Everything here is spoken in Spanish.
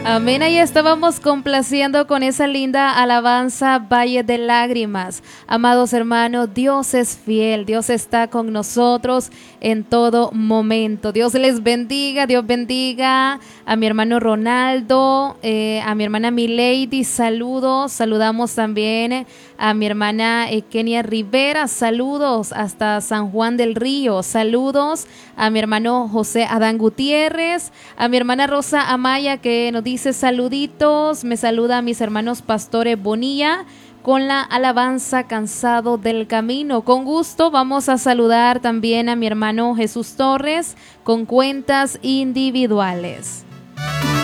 Amén, ahí estábamos complaciendo con esa linda alabanza Valle de Lágrimas. Amados hermanos, Dios es fiel, Dios está con nosotros en todo momento. Dios les bendiga, Dios bendiga a mi hermano Ronaldo, a mi hermana Milady, saludos. Saludamos también a mi hermana Kenia Rivera, saludos hasta San Juan del Río, saludos a mi hermano José Adán Gutiérrez, a mi hermana Rosa Amaya que nos dice saluditos, me saluda a mis hermanos Pastores Bonilla con la alabanza Cansado del Camino. Con gusto vamos a saludar también a mi hermano Jesús Torres con Cuentas Individuales.